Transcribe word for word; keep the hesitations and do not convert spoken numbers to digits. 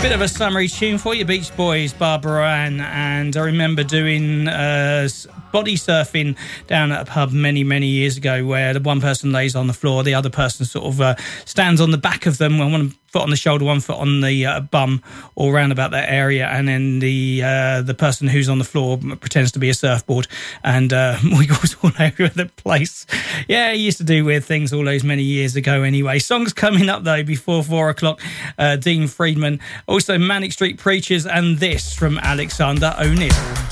Bit of a summery tune for you, Beach Boys, Barbara Ann, and I remember doing uh, body surfing down at a pub many, many years ago where the one person lays on the floor, the other person sort of uh, stands on the back of them, one foot on the shoulder, one foot on the uh, bum, all round about that area, and then the uh, the person who's on the floor pretends to be a surfboard and uh, wiggles all over the place. Yeah, I used to do weird things all those many years ago anyway. Songs coming up, though, before four o'clock. Uh, Dean Friedman, also Manic Street Preachers, and this from Alexander O'Neal.